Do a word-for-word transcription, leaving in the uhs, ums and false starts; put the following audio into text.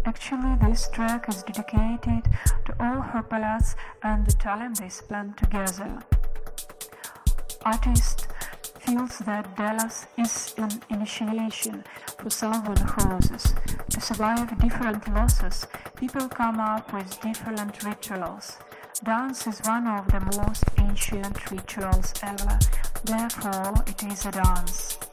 Actually, this track is dedicated to all Herpalaths and the talent they spend together. Artist feels that Delos is an initiation for someone who loses. To survive different losses, people come up with different rituals. Dance is one of the most ancient rituals ever, therefore it is a dance.